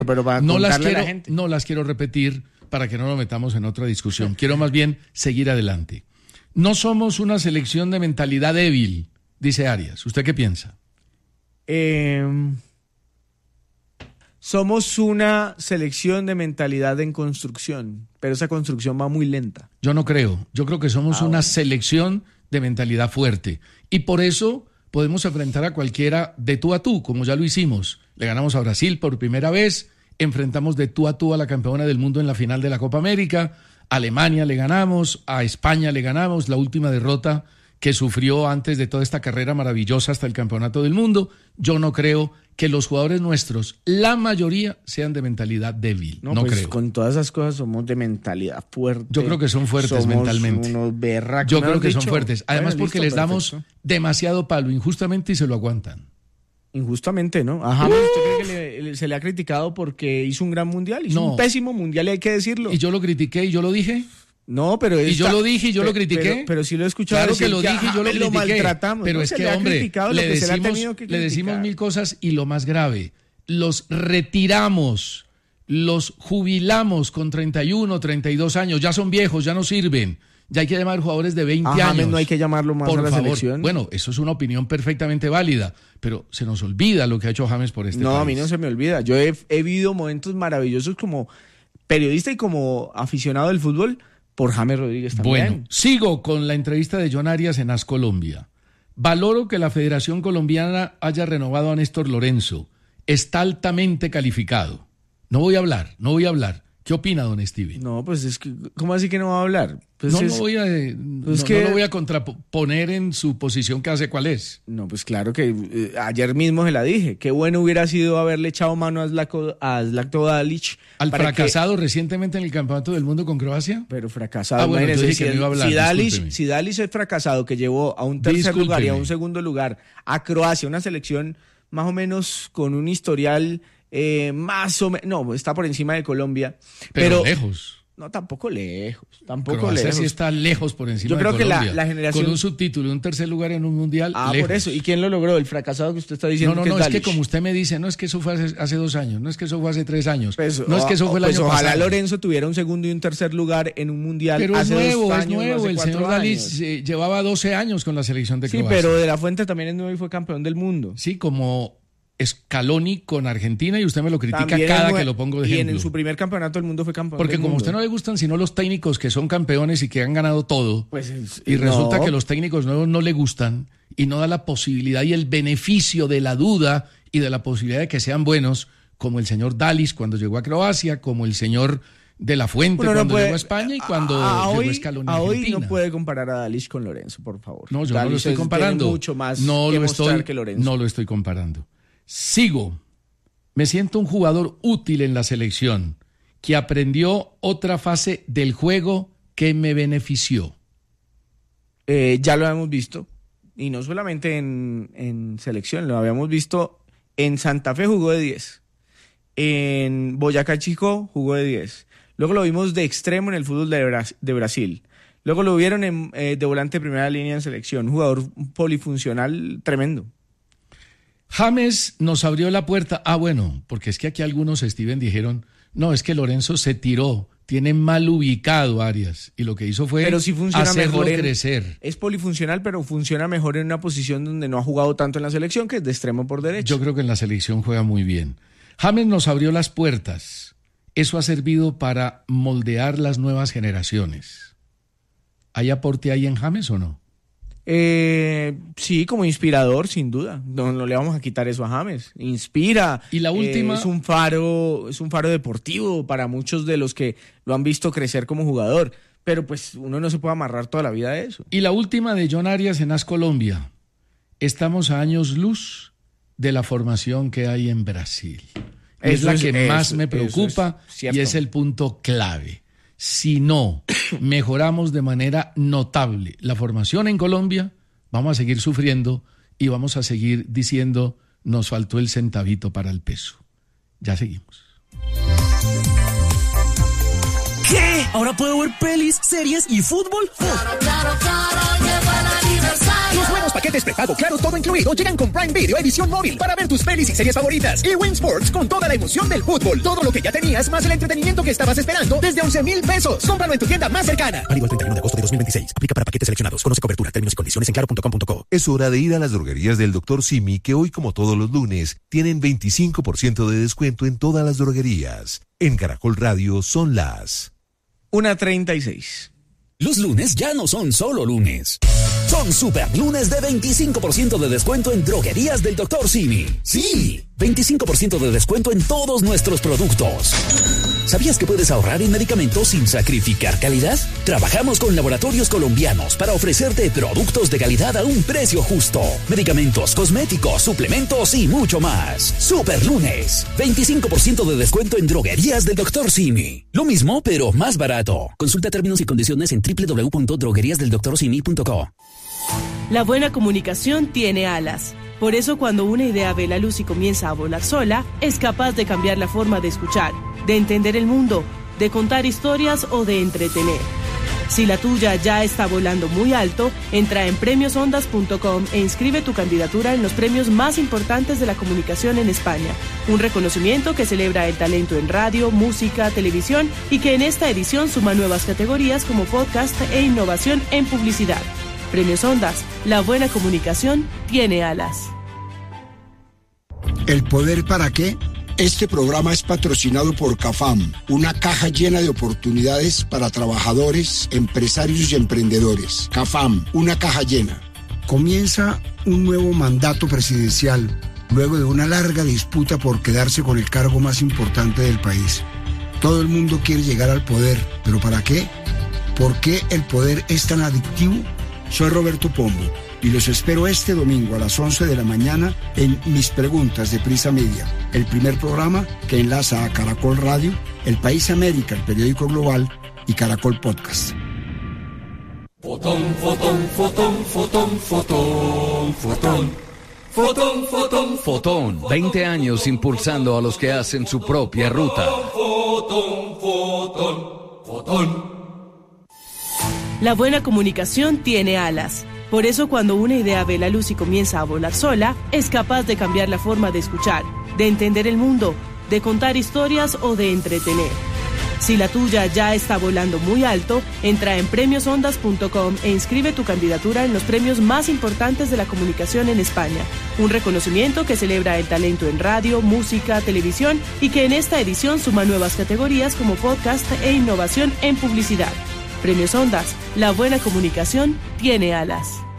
Pero para no las contarle quiero, a la gente. no las quiero repetir para que no nos metamos en otra discusión. Quiero más bien seguir adelante. No somos una selección de mentalidad débil, dice Arias. ¿Usted qué piensa? Somos una selección de mentalidad en construcción, pero esa construcción va muy lenta. Yo no creo. Yo creo que somos una selección de mentalidad fuerte. Y por eso podemos enfrentar a cualquiera de tú a tú, como ya lo hicimos. Le ganamos a Brasil por primera vez, enfrentamos de tú a la campeona del mundo en la final de la Copa América, a Alemania le ganamos, a España le ganamos, la última derrota que sufrió antes de toda esta carrera maravillosa hasta el campeonato del mundo. Yo no creo que los jugadores nuestros, la mayoría, sean de mentalidad débil. No pues creo. Con todas esas cosas somos de mentalidad fuerte. Yo creo que son fuertes mentalmente. Unos berracos, yo creo que dicho. son fuertes. Además, Bueno, porque listo, les damos perfecto. demasiado palo injustamente y se lo aguantan. Injustamente, ¿no? A James, ¿usted cree que se le ha criticado porque hizo un gran mundial? Hizo un pésimo mundial y hay que decirlo. ¿Y yo lo critiqué y yo lo dije? No, pero... Y yo lo dije y yo lo critiqué. Pero sí lo he escuchado. Claro que lo dije y yo lo critiqué. Lo maltratamos. Pero ¿no? es que, hombre, le le decimos mil cosas y lo más grave, los retiramos, los jubilamos con 31, 32 años. Ya son viejos, ya no sirven. Ya hay que llamar jugadores de 20 años. James no hay que llamarlo más por a la favor. selección. Bueno, eso es una opinión perfectamente válida, pero se nos olvida lo que ha hecho James por este país. No, a mí no se me olvida. Yo he vivido momentos maravillosos como periodista y como aficionado del fútbol por James Rodríguez también. Bueno, sigo con la entrevista de John Arias en AS Colombia. Valoro que la Federación Colombiana haya renovado a Néstor Lorenzo. Está altamente calificado. No voy a hablar. ¿Qué opina, don Steven? No, pues es que, ¿cómo así que no va a hablar? Pues no lo voy a contraponer en su posición que hace cuál es. No, pues claro que ayer mismo se la dije. Qué bueno hubiera sido haberle echado mano a Zlatko Dalic. ¿Al fracasado recientemente en el Campeonato del Mundo con Croacia? Pero fracasado. Bueno, yo dije que no iba a hablar, si Dalic es fracasado, que llevó a un tercer lugar y a un segundo lugar a Croacia, una selección más o menos con un historial... más o menos, no, está por encima de Colombia. Pero lejos. No, tampoco lejos. Croacia sí está lejos por encima de Colombia. Yo creo que la generación... Con un subtítulo y un tercer lugar en un mundial, lejos. Por eso. ¿Y quién lo logró? El fracasado que usted está diciendo. No, es que como usted me dice, no es que eso fue hace 2 años, no es que eso fue hace 3 años, no es que eso fue el año pasado. Ojalá Lorenzo tuviera un segundo y un tercer lugar en un mundial. Pero hace es 2 años, nuevo. El señor Dalic llevaba 12 años con la selección de Croacia. Sí, pero De la Fuente también es nuevo y fue campeón del mundo. Sí, como Scaloni con Argentina, y usted me lo critica cada que lo pongo de ejemplo. Y en su primer campeonato del mundo fue campeón Porque del como a mundo. usted no le gustan sino los técnicos que son campeones y que han ganado todo, y resulta que los técnicos nuevos no le gustan y no da la posibilidad y el beneficio de la duda y de la posibilidad de que sean buenos, como el señor Dalic cuando llegó a Croacia, como el señor De la Fuente cuando llegó a España y cuando llegó Scaloni a Argentina. Hoy no puede comparar a Dalic con Lorenzo, por favor. No, yo no lo estoy comparando. Mucho más no que Lorenzo. No lo estoy comparando. Sigo. Me siento un jugador útil en la selección, que aprendió otra fase del juego que me benefició. Ya lo habíamos visto, y no solamente en selección, lo habíamos visto en Santa Fe, jugó de 10. En Boyacá Chico jugó de 10. Luego lo vimos de extremo en el fútbol de Brasil. Luego lo vieron de volante de primera línea en selección. Un jugador polifuncional tremendo. James nos abrió la puerta. Bueno, porque es que aquí algunos, Steven, dijeron, no, es que Lorenzo se tiró, tiene mal ubicado Arias, y lo que hizo fue hacerlo crecer. Es polifuncional, pero funciona mejor en una posición donde no ha jugado tanto en la selección, que es de extremo por derecha. Yo creo que en la selección juega muy bien. James nos abrió las puertas. Eso ha servido para moldear las nuevas generaciones. ¿Hay aporte ahí en James o no? Sí, como inspirador, sin duda. No le vamos a quitar eso a James. Inspira. Y la última es un faro deportivo para muchos de los que lo han visto crecer como jugador. Pero pues uno no se puede amarrar toda la vida a eso. Y la última de John Arias en AS Colombia. Estamos a años luz de la formación que hay en Brasil. Es la que más me preocupa y es el punto clave. Si no mejoramos de manera notable la formación en Colombia, vamos a seguir sufriendo y vamos a seguir diciendo nos faltó el centavito para el peso. Ya seguimos. ¿Qué? ¿Ahora puedo ver pelis, series y fútbol? Claro, llegó el aniversario. Los nuevos paquetes prepago Claro Todo Incluido llegan con Prime Video edición móvil para ver tus pelis y series favoritas. Y Win Sports con toda la emoción del fútbol. Todo lo que ya tenías más el entretenimiento que estabas esperando desde 11,000 pesos. Cómpralo en tu tienda más cercana. Válido el 31 de agosto de 2026. Aplica para paquetes seleccionados. Conoce cobertura, términos y condiciones en claro.com.co. Es hora de ir a las droguerías del Dr. Simi, que hoy, como todos los lunes, tienen 25% de descuento en todas las droguerías. En Caracol Radio son las 1:36. Los lunes ya no son solo lunes. Son super lunes de 25% de descuento en droguerías del Dr. Simi. Sí, 25% de descuento en todos nuestros productos. ¿Sabías que puedes ahorrar en medicamentos sin sacrificar calidad? Trabajamos con laboratorios colombianos para ofrecerte productos de calidad a un precio justo. Medicamentos, cosméticos, suplementos y mucho más. Super lunes, 25% de descuento en droguerías del Dr. Simi. Lo mismo, pero más barato. Consulta términos y condiciones en www.drogueriasdeldoctorsimi.co. La buena comunicación tiene alas. Por eso, cuando una idea ve la luz y comienza a volar sola, es capaz de cambiar la forma de escuchar, de entender el mundo, de contar historias o de entretener. Si la tuya ya está volando muy alto, entra en premiosondas.com e inscribe tu candidatura en los premios más importantes de la comunicación en España. Un reconocimiento que celebra el talento en radio, música, televisión y que en esta edición suma nuevas categorías como podcast e innovación en publicidad. Premios Ondas, la buena comunicación tiene alas. ¿El poder para qué? Este programa es patrocinado por CAFAM, una caja llena de oportunidades para trabajadores, empresarios y emprendedores. CAFAM, una caja llena. Comienza un nuevo mandato presidencial, luego de una larga disputa por quedarse con el cargo más importante del país. Todo el mundo quiere llegar al poder, ¿pero para qué? ¿Por qué el poder es tan adictivo? Soy Roberto Pombo y los espero este domingo a las 11 de la mañana en Mis Preguntas de Prisa Media, el primer programa que enlaza a Caracol Radio, El País América, el periódico global, y Caracol Podcast. Fotón, fotón, fotón, fotón, fotón, fotón. Fotón, fotón, Fotón, 20 años impulsando a los que hacen su propia ruta. Fotón, fotón, fotón. La buena comunicación tiene alas. Por eso, cuando una idea ve la luz y comienza a volar sola, es capaz de cambiar la forma de escuchar, de entender el mundo, de contar historias o de entretener. Si la tuya ya está volando muy alto, entra en premiosondas.com e inscribe tu candidatura en los premios más importantes de la comunicación en España. Un reconocimiento que celebra el talento en radio, música, televisión y que en esta edición suma nuevas categorías como podcast e innovación en publicidad. Premios Ondas, la buena comunicación tiene alas.